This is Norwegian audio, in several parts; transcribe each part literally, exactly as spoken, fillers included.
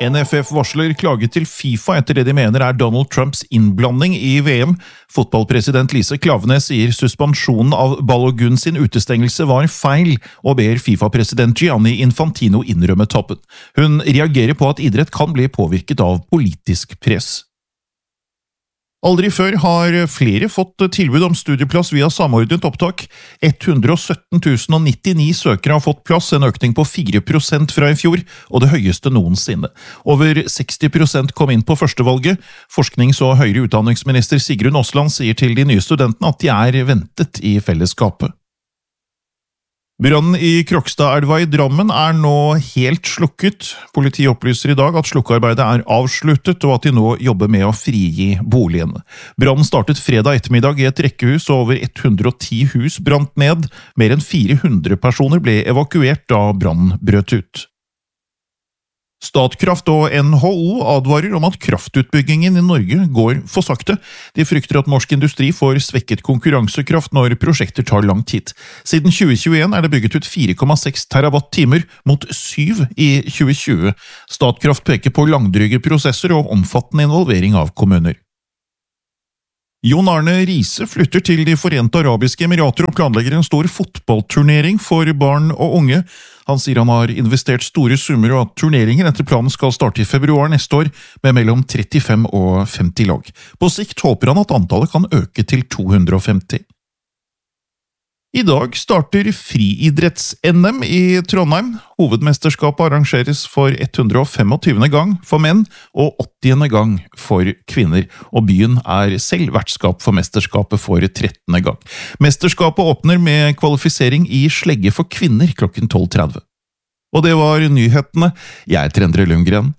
N F F varsler klage til FIFA etter det de mener er Donald Trumps innblanding i V M. Fotballpresident Lise Klaveness sier suspensjonen av Balogun sin utestengelse var feil, og ber FIFA-president Gianni Infantino innrømme tappen. Hun reagerer på at idrett kan bli påvirket av politisk press. Aldri før har flere fått tilbud om studieplass via samordnet opptak. ett hundre og sytten tusen nittini søkere har fått plass, en økning på fire prosent fra i fjor, og det høyeste noensinne. Over seksti prosent kom inn på førstevalget. Forsknings- og høyere utdanningsminister Sigrun Osland sier til de nye studentene at de er ventet i fellesskapet. Brannen i Krokstadelva i Drammen er nå helt slukket. Politiet opplyser i dag at slukkearbeidet er avsluttet, og at de nå jobber med å frigi boligene. Brannen startet fredag ettermiddag i et rekkehus, og over hundre og ti hus brant ned. Mer enn fire hundre personer ble evakuert da brannen brøt ut. Statkraft og N H O advarer om at kraftutbyggingen i Norge går for sakte. De frykter at norsk industri får svekket konkurransekraft når prosjekter tar lang tid. Siden tjue tjueen er det bygget ut fire komma seks terawatt-timer mot syv i tjue tjue. Statkraft peker på langdryge prosesser og omfattende involvering av kommuner. Jon Arne Riise flytter til de Forente Arabiske Emirater og planlegger en stor fotballturnering for barn og unge. Han sier han har investert store summer, og at turneringen etter planen skal starte i februar neste år med mellom trettifem og femti lag. På sikt håper han at antallet kan øke til to hundre og femti. I dag starter friidretts-N M i Trondheim. Hovedmesterskapet arrangeres for hundre og femogtyvende gang for menn og åttiende gang for kvinner, og byen er selv vertskap for mesterskapet for trettende gang. Mesterskapet åpner med kvalifisering i slegge for kvinner klokken tolv tretti. Og det var nyhetene. Jeg heter Endre Lundgren.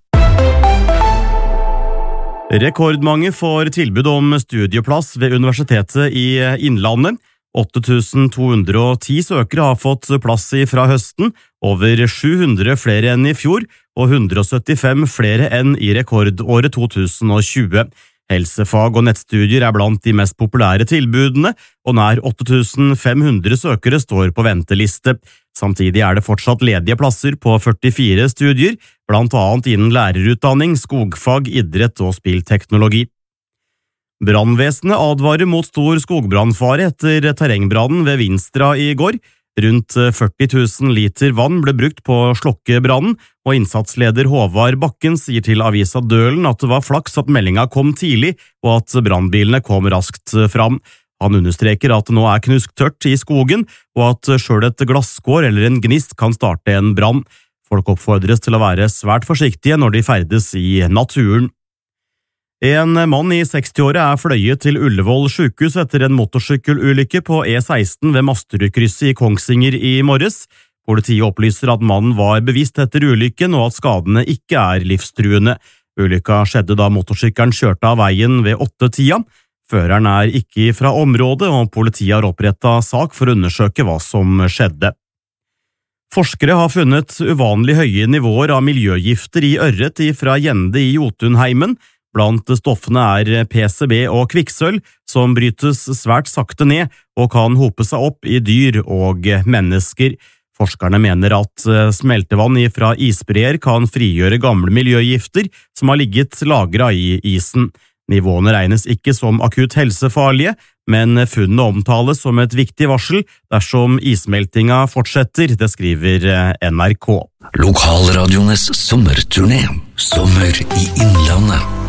Rekordmange får tilbud om studieplass ved Universitetet i Innlandet. åtte tusen to hundre og ti søkere har fått plass i fra høsten, over sju hundre flere enn i fjor, og hundre og syttifem flere enn i rekordåret to tusen og tjue. Helsefag og nettstudier er blant de mest populære tilbudene, og nær åtte tusen fem hundre søkere står på venteliste. Samtidig er det fortsatt ledige plasser på førtifire studier, blant annet innen lærerutdanning, skogfag, idrett og spillteknologi. Brannvesenet advarer mot stor skogbrannfare etter terrengbrannen ved Vinstra i går. Rundt førti tusen liter vann ble brukt på å slokke brannen, og innsatsleder Håvard Bakken sier til avisa Dølen at det var flaks at meldinga kom tidlig, og at brannbilene kom raskt fram. Han understreker at det nå er knusktørt i skogen, og at selv et glasskår eller en gnist kan starte en brann. Folk oppfordres til å være svært forsiktige når de ferdes i naturen. En mann i sekstiåra er fløyet til Ullevål sykehus etter en motorsykkelulykke på E seksten ved Masterudkrysset i Kongsvinger i morges. Politiet opplyser at mannen var bevisst etter ulykken og at skadene ikke er livstruende. Ulykka skjedde da motorsykkelen kjørte av veien ved åtte-tida. Føreren er ikke fra området, og politiet har opprettet sak for å undersøke hva som skjedde. Forskere har funnet uvanlig høye nivåer av miljøgifter i ørret fra gjende i Jotunheimen. Blant stoffene er P C B og kvikksølv, som brytes svært sakte ned og kan hope seg opp i dyr og mennesker. Forskerne mener at smeltevann fra isbreer kan frigjøre gamle miljøgifter som har ligget lagret i isen. Nivåene regnes ikke som akutt helsefarlige, men funnene omtales som et viktig varsel dersom issmeltinga fortsetter, det skriver N R K. Lokalradiones sommerturné, Sommer i Innlandet.